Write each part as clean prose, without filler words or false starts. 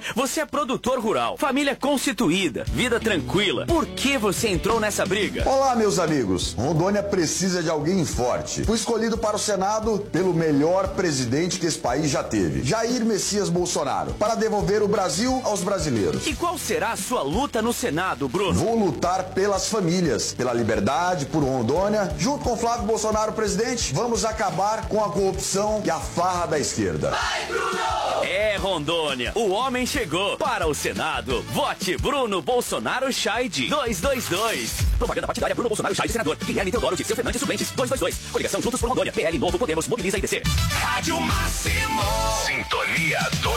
Você é produtor rural, família constituída, vida tranquila. Por que você entrou nessa briga? Olá, meus amigos. Rondônia precisa de alguém forte. Fui escolhido para o Senado pelo melhor presidente que esse país já teve, Jair Messias Bolsonaro, para devolver o Brasil aos brasileiros. E qual será a sua luta no Senado, Bruno? Vou lutar pelas famílias, pela liberdade, por Rondônia. Junto com Flávio Bolsonaro, presidente, vamos acabar com a corrupção e a farra da esquerda. Vai, Bruno! É, Rondônia, o homem chegou. Para o Senado, vote Bruno Bolsonaro Chaide 222. Propaganda partidária Bruno Bolsonaro Chaide, senador. Guilherme Teodoro de Seu Fernandes Suplentes 222. Coligação Juntos por Rondônia. PL Novo Podemos Mobiliza IDC. Rádio Máximo. Sintonia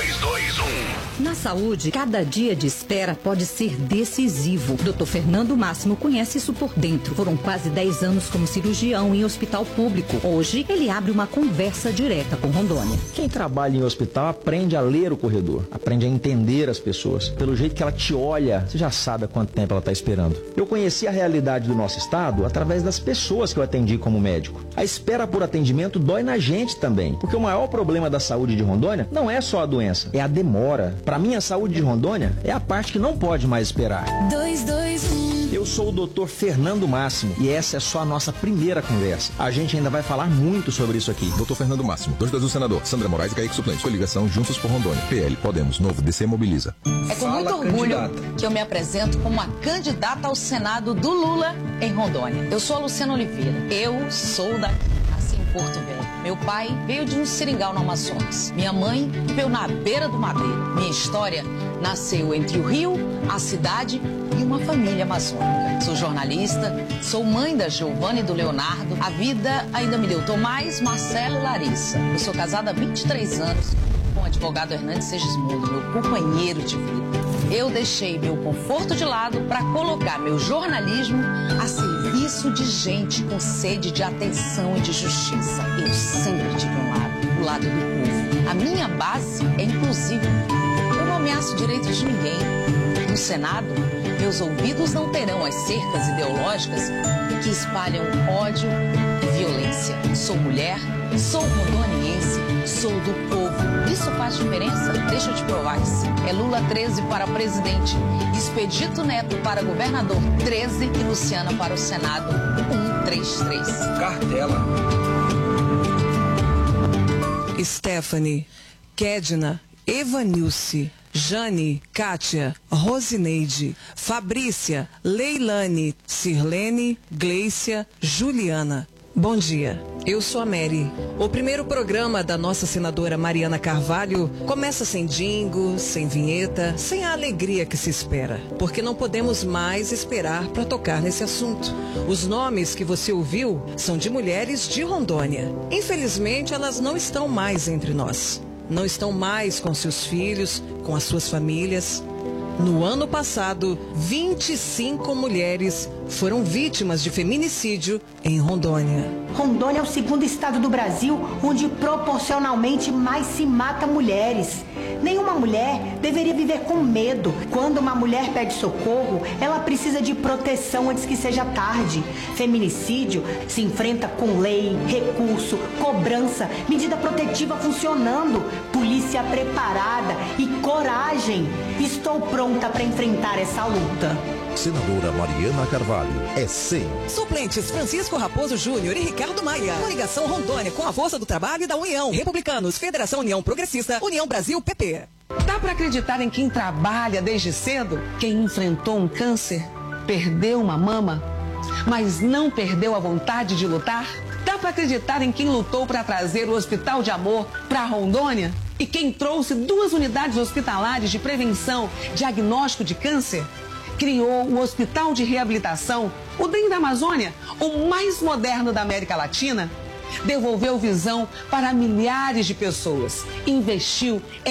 221. Na saúde, cada dia de espera pode ser decisivo. Dr. Fernando Máximo conhece isso por dentro. Foram quase 10 anos como cirurgião em hospital público. Hoje, ele abre uma conversa direta com Rondônia. Quem trabalha em hospital aprende a ler o corredor, aprende a entender as pessoas. Pelo jeito que ela te olha, você já sabe há quanto tempo ela está esperando. Eu conheci a realidade do nosso estado através das pessoas que eu atendi como médico. A espera por atendimento dói na gente também, porque o maior problema da saúde de Rondônia não é só a doença, é a demora. Para mim, a saúde de Rondônia é a parte que não pode mais esperar. 221. Eu sou o Dr. Fernando Máximo e essa é só a nossa primeira conversa. A gente ainda vai falar muito sobre isso aqui. Dr. Fernando Máximo, 221 senador, Sandra Moraes e Kaique Suplente. Coligação Juntos por Rondônia. PL Podemos Novo DC Mobiliza. É com muito orgulho que eu me apresento como a candidata ao Senado do Lula em Rondônia. Eu sou a Luciana Oliveira. Eu sou daqui, nasci em Porto Velho. Meu pai veio de um seringal no Amazonas. Minha mãe viveu na beira do Madeiro. Minha história nasceu entre o Rio, a cidade e uma família amazônica. Sou jornalista, sou mãe da Giovana e do Leonardo. A vida ainda me deu Tomás, Marcelo e Larissa. Eu sou casada há 23 anos com o advogado Hernandes Segismundo, meu companheiro de vida. Eu deixei meu conforto de lado para colocar meu jornalismo a serviço de gente com sede de atenção e de justiça. Eu sempre tive o lado do povo. A minha base é inclusiva. Eu não ameaço direitos de ninguém. No Senado, meus ouvidos não terão as cercas ideológicas que espalham ódio e violência. Sou mulher, sou rondoniense, sou do povo. Isso faz diferença? Deixa eu te provar que sim. É Lula 13 para presidente, Expedito Neto para governador 13 e Luciana para o Senado 133. Cartela. Stephanie, Kedna, Evanilce, Jane, Kátia, Rosineide, Fabrícia, Leilane, Sirlene, Gleicia, Juliana. Bom dia, eu sou a Mary. O primeiro programa da nossa senadora Mariana Carvalho começa sem jingle, sem vinheta, sem a alegria que se espera, porque não podemos mais esperar para tocar nesse assunto. Os nomes que você ouviu são de mulheres de Rondônia. Infelizmente, elas não estão mais entre nós. Não estão mais com seus filhos, com as suas famílias. No ano passado, 25 mulheres foram vítimas de feminicídio em Rondônia. Rondônia é o segundo estado do Brasil onde proporcionalmente mais se mata mulheres. Nenhuma mulher deveria viver com medo. Quando uma mulher pede socorro, ela precisa de proteção antes que seja tarde. Feminicídio se enfrenta com lei, recurso, cobrança, medida protetiva funcionando, polícia preparada e coragem. Estou pronta para enfrentar essa luta. Senadora Mariana Carvalho, é 100. Suplentes Francisco Raposo Júnior e Ricardo Maia. Coligação Rondônia com a força do trabalho e da União. Republicanos, Federação União Progressista, União Brasil, PP. Dá para acreditar em quem trabalha desde cedo? Quem enfrentou um câncer, perdeu uma mama, mas não perdeu a vontade de lutar? Dá para acreditar em quem lutou para trazer o Hospital de Amor para Rondônia? E quem trouxe 2 unidades hospitalares de prevenção, diagnóstico de câncer? Criou o Hospital de Reabilitação, o DEM da Amazônia, o mais moderno da América Latina? Devolveu visão para milhares de pessoas. Investiu em